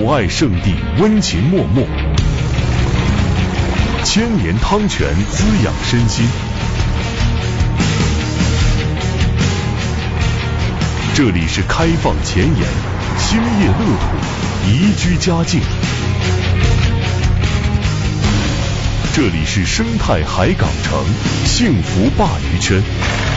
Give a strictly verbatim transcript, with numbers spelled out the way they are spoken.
母爱圣地温情脉脉，千年汤泉滋养身心。这里是开放前沿，兴业乐土，宜居佳境。这里是生态海港城，幸福鲅鱼圈。